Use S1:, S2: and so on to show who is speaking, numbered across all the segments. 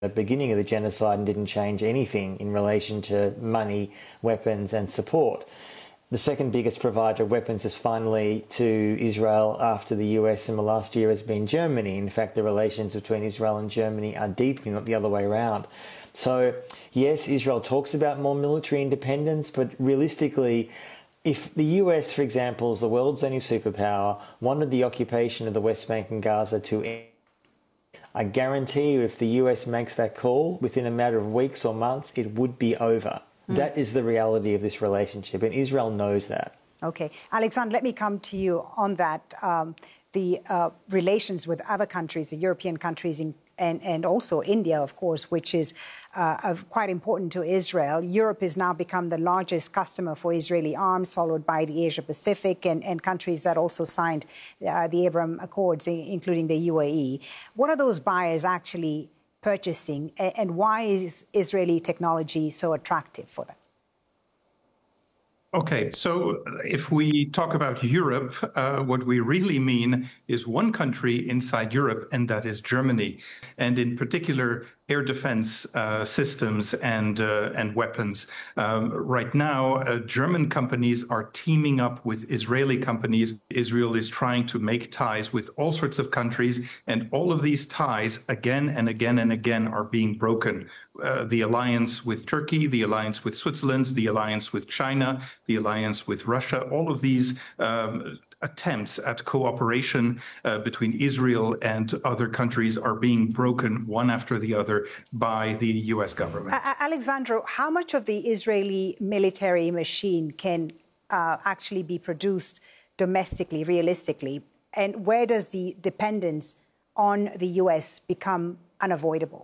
S1: the beginning of the genocide and didn't change anything in relation to money, weapons and support. The second biggest provider of weapons is finally to Israel after the US in the last year has been Germany. In fact, the relations between Israel and Germany are deepening, not the other way around. So, yes, Israel talks about more military independence, but realistically, if the US, for example, is the world's only superpower, wanted the occupation of the West Bank and Gaza to end, I guarantee you if the US makes that call, within a matter of weeks or months, it would be over. That is the reality of this relationship, and Israel knows that.
S2: Okay. Alexander, let me come to you on that. The relations with other countries, the European countries, and also India, of course, which is quite important to Israel. Europe has now become the largest customer for Israeli arms, followed by the Asia-Pacific and countries that also signed the Abraham Accords, including the UAE. What are those buyers actually purchasing, and why is Israeli technology so attractive for them?
S3: Okay, so if we talk about Europe, what we really mean is one country inside Europe, and that is Germany, and in particular air defense systems and weapons. Right now, German companies are teaming up with Israeli companies. Israel is trying to make ties with all sorts of countries, and all of these ties again and again and again are being broken. The alliance with Turkey, the alliance with Switzerland, the alliance with China, the alliance with Russia, all of these attempts at cooperation between Israel and other countries are being broken one after the other by the U.S. government.
S2: Alexandro, how much of the Israeli military machine can actually be produced domestically, realistically? And where does the dependence on the U.S. become unavoidable?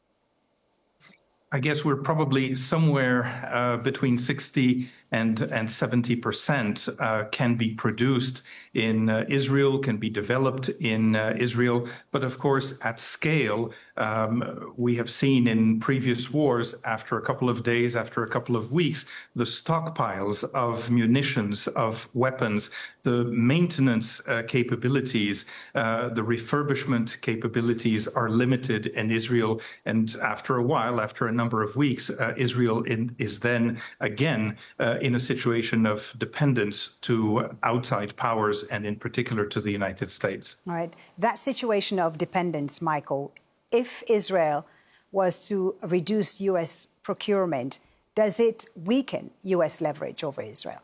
S3: I guess we're probably somewhere between 60 and 70% can be produced in Israel, can be developed in Israel. But of course, at scale, we have seen in previous wars, after a couple of days, after a couple of weeks, the stockpiles of munitions, of weapons, the maintenance capabilities, the refurbishment capabilities are limited in Israel. And after a while, after a number of weeks, Israel is then again in a situation of dependence to outside powers and in particular to the United States.
S2: All right. That situation of dependence, Michael, if Israel was to reduce U.S. procurement, does it weaken U.S. leverage over Israel?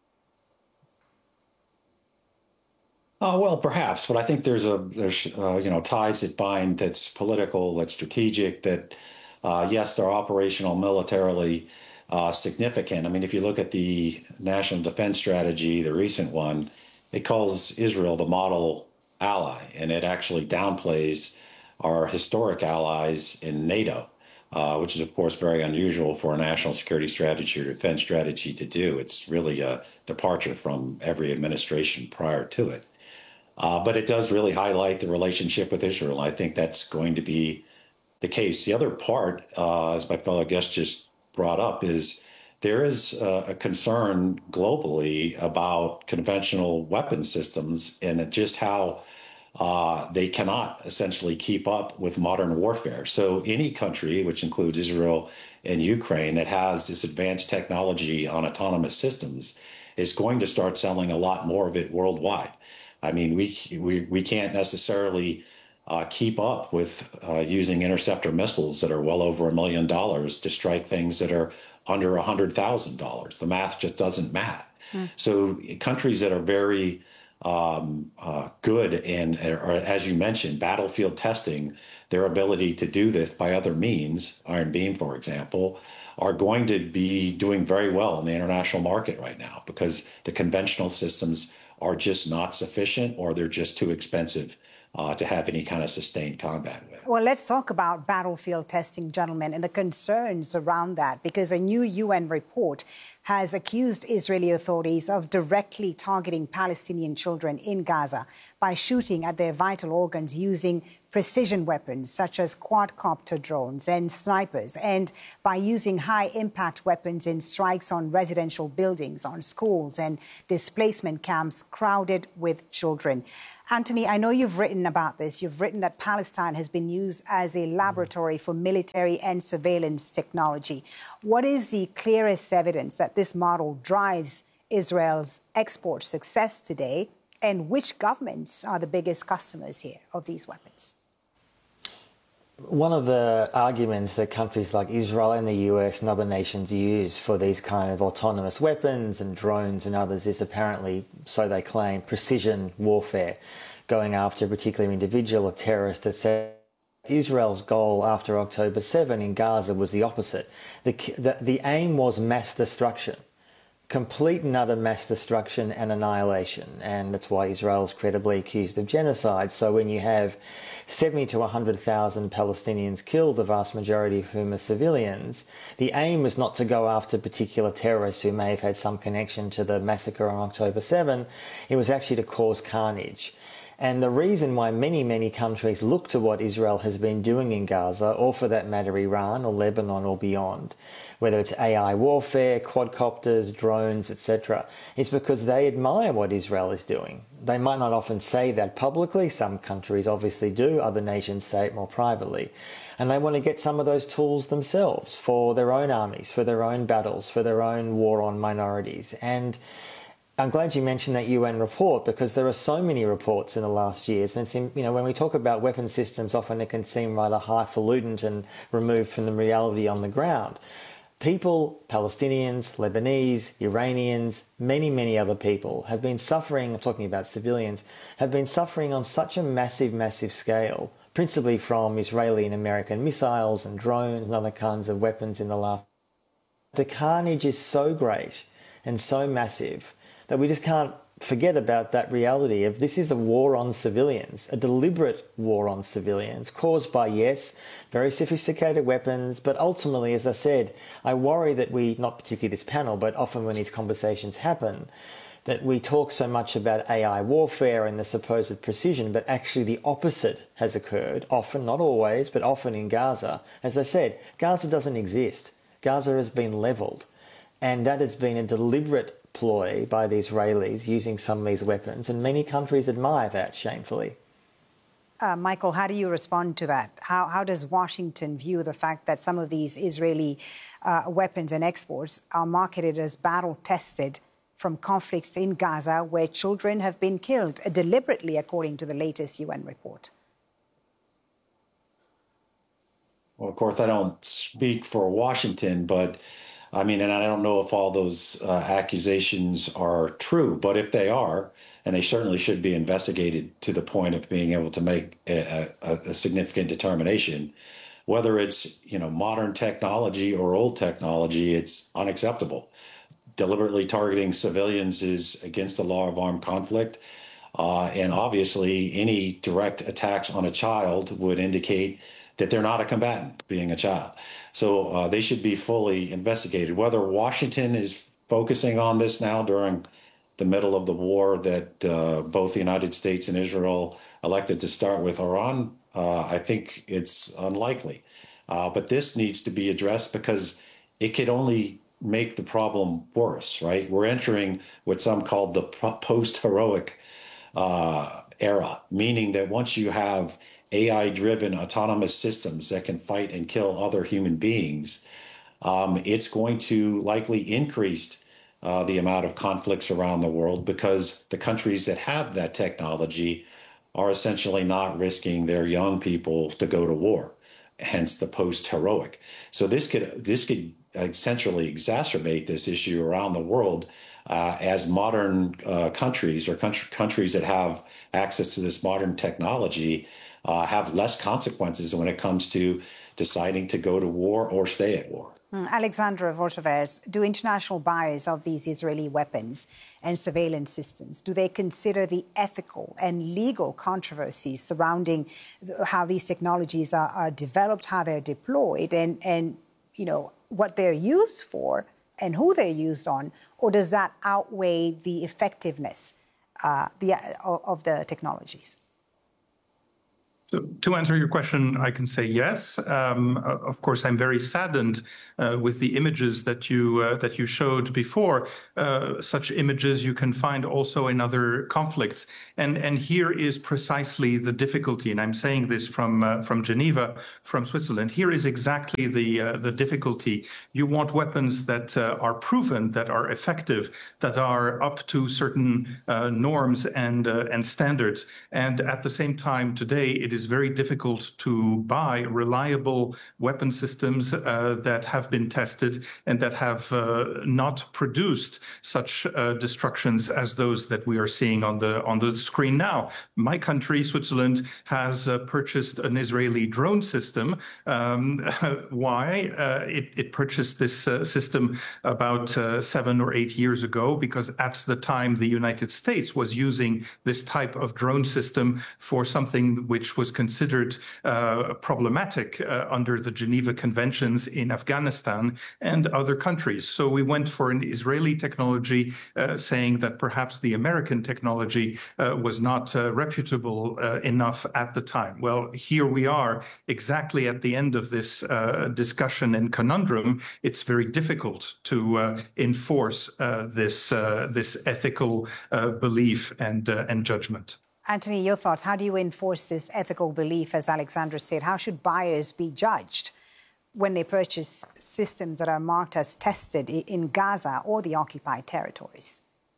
S4: Well, perhaps, but I think there's ties that bind, that's political, that's strategic, that yes, they're operational militarily significant. I mean, if you look at the National Defense Strategy, the recent one, it calls Israel the model ally, and it actually downplays our historic allies in NATO, which is, of course, very unusual for a national security strategy or defense strategy to do. It's really a departure from every administration prior to it. But it does really highlight the relationship with Israel. I think that's going to be the case. The other part, as my fellow guest just brought up, is there is a concern globally about conventional weapon systems and just how they cannot essentially keep up with modern warfare. So any country, which includes Israel and Ukraine, that has this advanced technology on autonomous systems is going to start selling a lot more of it worldwide. I mean, we can't necessarily keep up with using interceptor missiles that are well over $1 million to strike things that are under $100,000. The math just doesn't math. So countries that are very good and are, as you mentioned, battlefield testing their ability to do this by other means, Iron Beam, for example, are going to be doing very well in the international market right now because the conventional systems are just not sufficient or they're just too expensive to have any kind of sustained combat with.
S2: Well, let's talk about battlefield testing, gentlemen, and the concerns around that, because a new UN report has accused Israeli authorities of directly targeting Palestinian children in Gaza by shooting at their vital organs using precision weapons such as quadcopter drones and snipers, and by using high-impact weapons in strikes on residential buildings, on schools and displacement camps crowded with children. Anthony, I know you've written about this. You've written that Palestine has been used as a laboratory for military and surveillance technology. What is the clearest evidence that this model drives Israel's export success today, and which governments are the biggest customers here of these weapons?
S1: One of the arguments that countries like Israel and the US and other nations use for these kind of autonomous weapons and drones and others is apparently, so they claim, precision warfare, going after a particular individual, a terrorist, etc. Israel's goal after October 7 in Gaza was the opposite. The aim was mass destruction. Complete and utter mass destruction and annihilation. And that's why Israel is credibly accused of genocide. So when you have 70 to 100,000 Palestinians killed, the vast majority of whom are civilians, the aim was not to go after particular terrorists who may have had some connection to the massacre on October 7. It was actually to cause carnage. And the reason why many countries look to what Israel has been doing in Gaza, or for that matter Iran or Lebanon or beyond, whether it's AI warfare, quadcopters, drones, etc., is because they admire what Israel is doing. They might not often say that publicly. Some countries obviously do. Other nations say it more privately. And they want to get some of those tools themselves for their own armies, for their own battles, for their own war on minorities. And I'm glad you mentioned that UN report, because there are so many reports in the last years. And it's, when we talk about weapon systems, often it can seem rather highfalutin and removed from the reality on the ground. People, Palestinians, Lebanese, Iranians, many other people have been suffering, I'm talking about civilians, have been suffering on such a massive scale, principally from Israeli and American missiles and drones and other kinds of weapons in the last. The carnage is so great and so massive that we just can't forget about that reality of this is a war on civilians, a deliberate war on civilians caused by, yes, very sophisticated weapons, but ultimately, as I said, I worry that we, not particularly this panel, but often when these conversations happen, that we talk so much about AI warfare and the supposed precision, but actually the opposite has occurred, often, not always, but often in Gaza. As I said, Gaza doesn't exist. Gaza has been levelled, and that has been a deliberate ploy by the Israelis using some of these weapons, and many countries admire that, shamefully.
S2: Michael, how do you respond to that? How does Washington view the fact that some of these Israeli weapons and exports are marketed as battle-tested from conflicts in Gaza where children have been killed deliberately, according to the latest UN report?
S4: Well, of course, I don't speak for Washington, but and I don't know if all those accusations are true, but if they are, and they certainly should be investigated to the point of being able to make a significant determination, whether it's, modern technology or old technology, it's unacceptable. Deliberately targeting civilians is against the law of armed conflict. And obviously, any direct attacks on a child would indicate that they're not a combatant, being a child. So they should be fully investigated. Whether Washington is focusing on this now during the middle of the war that both the United States and Israel elected to start with Iran, I think it's unlikely. But this needs to be addressed because it could only make the problem worse, right? We're entering what some call the post-heroic era, meaning that once you have AI-driven autonomous systems that can fight and kill other human beings, it's going to likely increase the amount of conflicts around the world because the countries that have that technology are essentially not risking their young people to go to war, hence the post-heroic. So this could essentially exacerbate this issue around the world as modern countries or countries that have access to this modern technology have less consequences when it comes to deciding to go to war or stay at war.
S2: Alexandra Vortovers, do international buyers of these Israeli weapons and surveillance systems, do they consider the ethical and legal controversies surrounding how these technologies are developed, how they're deployed, and what they're used for and who they're used on, or does that outweigh the effectiveness of the technologies?
S3: To answer your question, I can say yes. Of course, I'm very saddened with the images that you showed before. Such images you can find also in other conflicts, and here is precisely the difficulty. And I'm saying this from Geneva, from Switzerland. Here is exactly the difficulty. You want weapons that are proven, that are effective, that are up to certain norms and standards, and at the same time, today it is very difficult to buy reliable weapon systems that have been tested and that have not produced such destructions as those that we are seeing on the screen now. My country, Switzerland, has purchased an Israeli drone system. Why? It purchased this system about 7 or 8 years ago because at the time the United States was using this type of drone system for something which was considered problematic under the Geneva Conventions in Afghanistan and other countries. So we went for an Israeli technology, saying that perhaps the American technology was not reputable enough at the time. Well, here we are exactly at the end of this discussion and conundrum. It's very difficult to enforce this ethical belief and judgment.
S2: Anthony, your thoughts. How do you enforce this ethical belief, as Alexandra said? How should buyers be judged when they purchase systems that are marked as tested in Gaza or the occupied territories?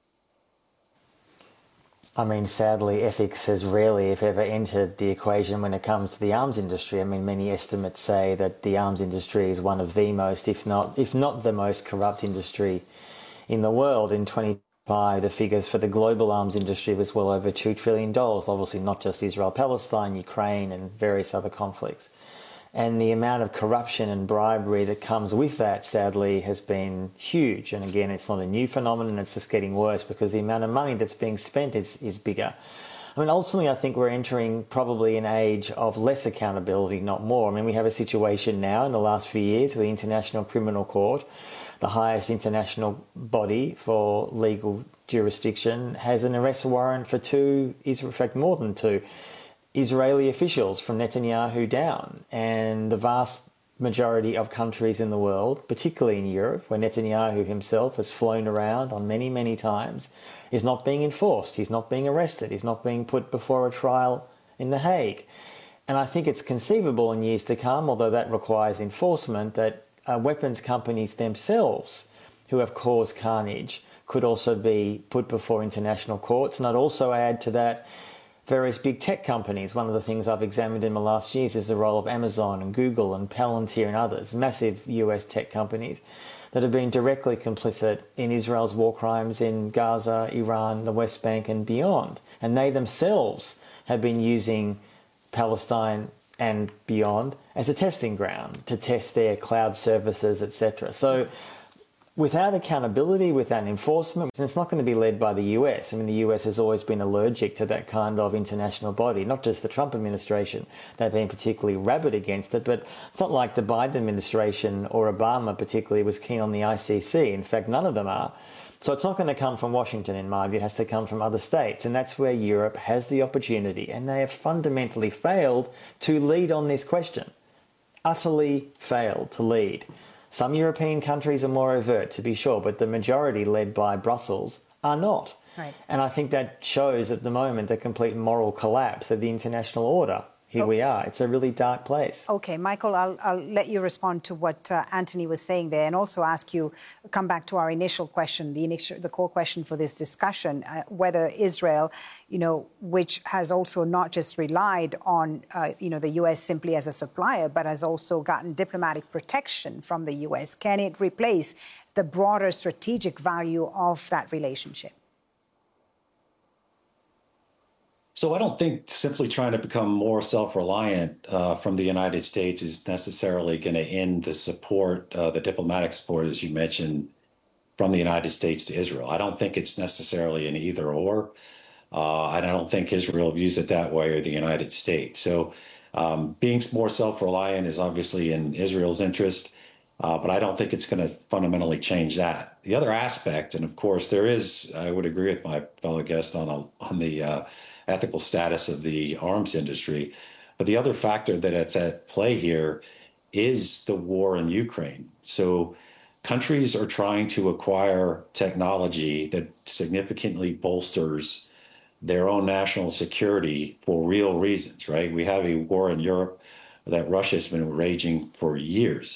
S1: I mean, sadly, ethics has rarely, if ever, entered the equation when it comes to the arms industry. I mean, many estimates say that the arms industry is one of the most, if not the most corrupt industry in the world. In 2025, the figures for the global arms industry was well over $2 trillion, obviously not just Israel, Palestine, Ukraine, and various other conflicts. And the amount of corruption and bribery that comes with that, sadly, has been huge. And again, it's not a new phenomenon, it's just getting worse because the amount of money that's being spent is bigger. I mean, ultimately, I think we're entering probably an age of less accountability, not more. I mean, we have a situation now in the last few years where the International Criminal Court, the highest international body for legal jurisdiction, has an arrest warrant for two, in fact more than two, Israeli officials from Netanyahu down. And the vast majority of countries in the world, particularly in Europe, where Netanyahu himself has flown around on many, many times, is not being enforced. He's not being arrested. He's not being put before a trial in The Hague. And I think it's conceivable in years to come, although that requires enforcement, that weapons companies themselves who have caused carnage could also be put before international courts. And I'd also add to that various big tech companies. One of the things I've examined in the last years is the role of Amazon and Google and Palantir and others, massive US tech companies that have been directly complicit in Israel's war crimes in Gaza, Iran, the West Bank and beyond. And they themselves have been using Palestine and beyond as a testing ground to test their cloud services, etc. So without accountability, without enforcement, it's not going to be led by the US. I mean, the US has always been allergic to that kind of international body, not just the Trump administration. They've been particularly rabid against it, but it's not like the Biden administration or Obama particularly was keen on the ICC. In fact, none of them are. So it's not going to come from Washington, in my view. It has to come from other states. And that's where Europe has the opportunity. And they have fundamentally failed to lead on this question. Utterly failed to lead. Some European countries are more overt, to be sure, but the majority, led by Brussels, are not.
S2: Right.
S1: And I think that shows at the moment the complete moral collapse of the international order. Here we are. It's a really dark place.
S2: Okay, Michael, I'll let you respond to what Anthony was saying there, and also ask you, come back to our initial question, the core question for this discussion, whether Israel, which has also not just relied on, the U.S. simply as a supplier, but has also gotten diplomatic protection from the U.S., can it replace the broader strategic value of that relationship?
S4: So I don't think simply trying to become more self-reliant from the United States is necessarily going to end the support, the diplomatic support, as you mentioned, from the United States to Israel. I don't think it's necessarily an either or. And I don't think Israel views it that way or the United States. So being more self-reliant is obviously in Israel's interest, but I don't think it's going to fundamentally change that. The other aspect, and of course there is, I would agree with my fellow guest on the ethical status of the arms industry. But the other factor that's at play here is the war in Ukraine. So countries are trying to acquire technology that significantly bolsters their own national security for real reasons, right? We have a war in Europe that Russia has been raging for years.